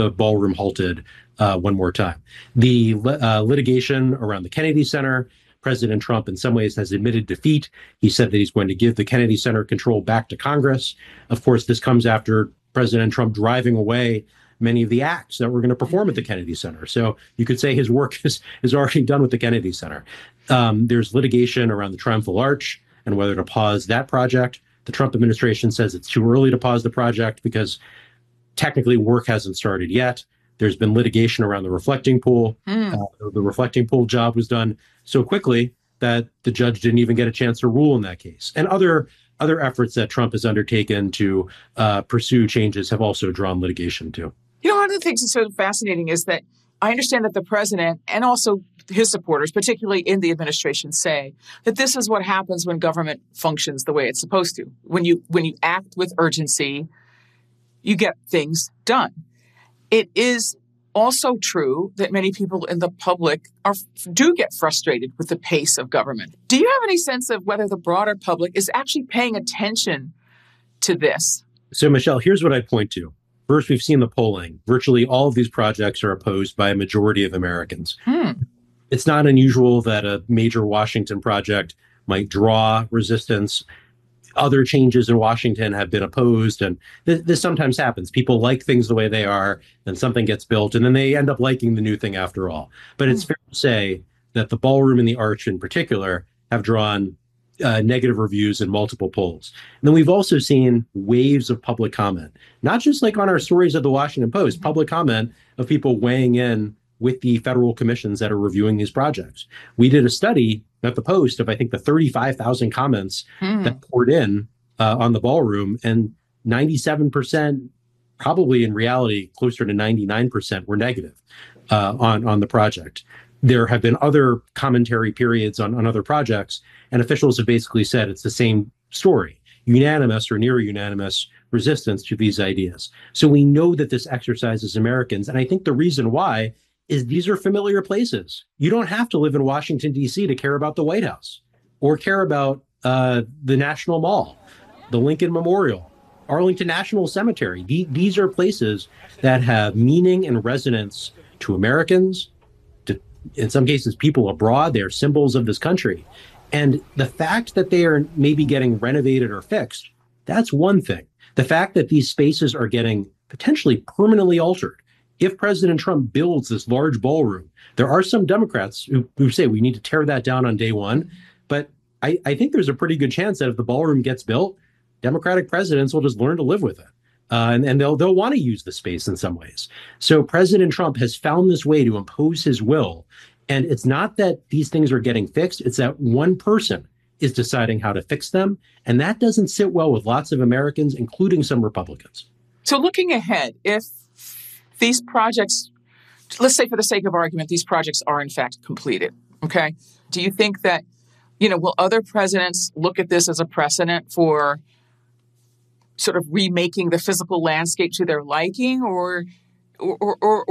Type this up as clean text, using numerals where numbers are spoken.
the ballroom halted one more time. The litigation around the Kennedy Center, President Trump, in some ways, has admitted defeat. He said that he's going to give the Kennedy Center control back to Congress. Of course, this comes after President Trump driving away many of the acts that were going to perform at the Kennedy Center. So you could say his work is already done with the Kennedy Center. There's litigation around the Triumphal Arch and whether to pause that project. The Trump administration says it's too early to pause the project because technically work hasn't started yet. There's been litigation around the reflecting pool. The reflecting pool job was done so quickly that the judge didn't even get a chance to rule in that case. And other efforts that Trump has undertaken to pursue changes have also drawn litigation too. One of the things that's so fascinating is that I understand that the president and also his supporters, particularly in the administration, say that this is what happens when government functions the way it's supposed to. When you act with urgency, you get things done. It is also true that many people in the public do get frustrated with the pace of government. Do you have any sense of whether the broader public is actually paying attention to this? So, Michelle, here's what I'd point to. First, we've seen the polling. Virtually all of these projects are opposed by a majority of Americans. It's not unusual that a major Washington project might draw resistance. Other changes in Washington have been opposed, and this sometimes happens. People like things the way they are, then something gets built, and then they end up liking the new thing after all. But it's fair to say that the ballroom and the arch in particular have drawn negative reviews in multiple polls. And then we've also seen waves of public comment, not just like on our stories at the Washington Post, public comment of people weighing in with the federal commissions that are reviewing these projects. We did a study at the Post of, I think, the 35,000 comments that poured in on the ballroom, and 97%, probably in reality, closer to 99% were negative on the project. There have been other commentary periods on other projects, and officials have basically said it's the same story, unanimous or near unanimous resistance to these ideas. So we know that this exercises Americans, and I think the reason why is these are familiar places. You don't have to live in Washington, D.C. to care about the White House or care about the National Mall, the Lincoln Memorial, Arlington National Cemetery. These are places that have meaning and resonance to Americans, to, in some cases, people abroad. They're symbols of this country. And the fact that they are maybe getting renovated or fixed, that's one thing. The fact that these spaces are getting potentially permanently altered. If President Trump builds this large ballroom, there are some Democrats who say we need to tear that down on day one. But I think there's a pretty good chance that if the ballroom gets built, Democratic presidents will just learn to live with it. And they'll want to use the space in some ways. So President Trump has found this way to impose his will. And it's not that these things are getting fixed. It's that one person is deciding how to fix them. And that doesn't sit well with lots of Americans, including some Republicans. So looking ahead, if these projects, let's say for the sake of argument, these projects are in fact completed, okay? Do you think that, will other presidents look at this as a precedent for sort of remaking the physical landscape to their liking, or